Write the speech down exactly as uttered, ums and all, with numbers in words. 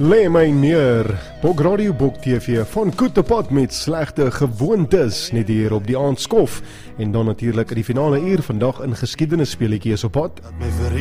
Lê my neer, Bok Radio Bok T V van Koetepad met slegte gewoontes, net hier op die aandskof. En dan natuurlik in die finale uur vandag in geskiedenis speletjies op pad.